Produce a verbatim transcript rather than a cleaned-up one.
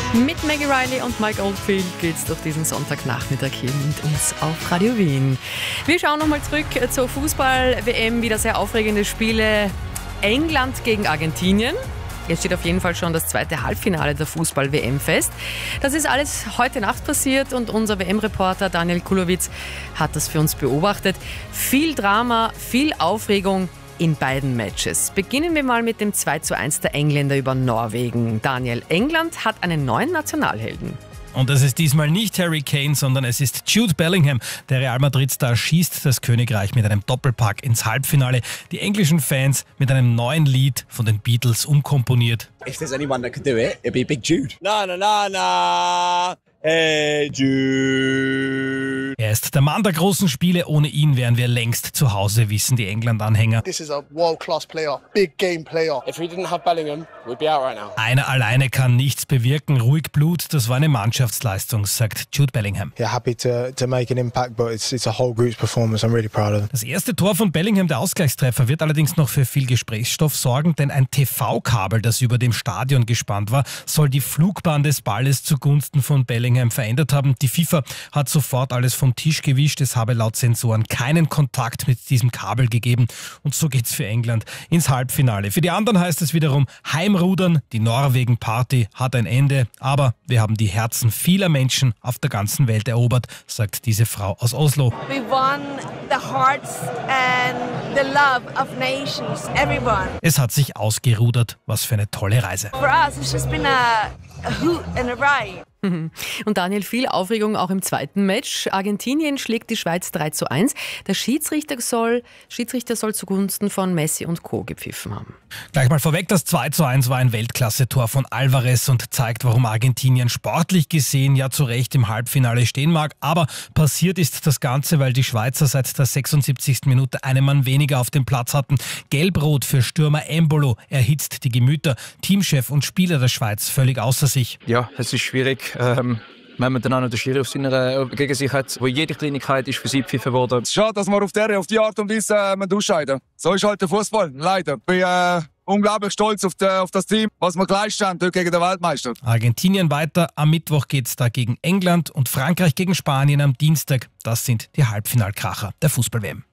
Mit Maggie Riley und Mike Oldfield geht's durch diesen Sonntagnachmittag hier mit uns auf Radio Wien. Wir schauen nochmal zurück zur Fußball-W M. Wieder sehr aufregende Spiele. England gegen Argentinien. Jetzt steht auf jeden Fall schon das zweite Halbfinale der Fußball-W M fest. Das ist alles heute Nacht passiert und unser W M-Reporter Daniel Kulowitz hat das für uns beobachtet. Viel Drama, viel Aufregung in beiden Matches. Beginnen wir mal mit dem zwei zu eins der Engländer über Norwegen. Daniel, England hat einen neuen Nationalhelden. Und es ist diesmal nicht Harry Kane, sondern es ist Jude Bellingham. Der Real Madrid-Star schießt das Königreich mit einem Doppelpack ins Halbfinale. Die englischen Fans mit einem neuen Lied von den Beatles umkomponiert. If there's anyone that could do it, it'd be Big Jude. Na na na na, hey Jude. Er ist der Mann der großen Spiele. Ohne ihn wären wir längst zu Hause, wissen die England-Anhänger. This is a world-class player, big game player. If we didn't have Bellingham, we'd be out right now. Einer alleine kann nichts bewirken. Ruhig Blut, das war eine Mannschaftsleistung, sagt Jude Bellingham. Yeah, happy to, to make an impact, but it's, it's a whole group's performance. I'm really proud of them. Das erste Tor von Bellingham, der Ausgleichstreffer, wird allerdings noch für viel Gesprächsstoff sorgen, denn ein T V-Kabel, das über dem Stadion gespannt war, soll die Flugbahn des Balles zugunsten von Bellingham verändert haben. Die FIFA hat sofort alles vom Tisch gewischt. Es habe laut Sensoren keinen Kontakt mit diesem Kabel gegeben. Und so geht's für England ins Halbfinale. Für die anderen heißt es wiederum Heimrudern. Die Norwegen-Party hat ein Ende. Aber wir haben die Herzen vieler Menschen auf der ganzen Welt erobert, sagt diese Frau aus Oslo. We won the hearts and the love of nations, everyone. Es hat sich ausgerudert. Was für eine tolle Reise. For us, it's just been a, a hoot and a ride. Und Daniel, viel Aufregung auch im zweiten Match. Argentinien schlägt die Schweiz drei zu eins. Der Schiedsrichter soll, Schiedsrichter soll zugunsten von Messi und Co. gepfiffen haben. Gleich mal vorweg, das zwei zu eins war ein Weltklasse-Tor von Alvarez und zeigt, warum Argentinien sportlich gesehen ja zu Recht im Halbfinale stehen mag. Aber passiert ist das Ganze, weil die Schweizer seit der sechsundsiebzigsten Minute einen Mann weniger auf dem Platz hatten. Gelb-Rot für Stürmer Embolo erhitzt die Gemüter. Teamchef und Spieler der Schweiz völlig außer sich. Ja, es ist schwierig. Ähm, wenn man dann auch noch den Schiri auf seiner, gegen sich hat, wo jede Kleinigkeit ist für sie gepfiffen worden. Es ist schade, dass wir auf, der, auf die Art und Weise äh, ausscheiden. So ist halt der Fußball, leider. Ich bin äh, unglaublich stolz auf, die, auf das Team, was wir geleistet haben gegen den Weltmeister. Argentinien weiter, am Mittwoch geht es da gegen England und Frankreich gegen Spanien am Dienstag. Das sind die Halbfinalkracher der Fußball-W M.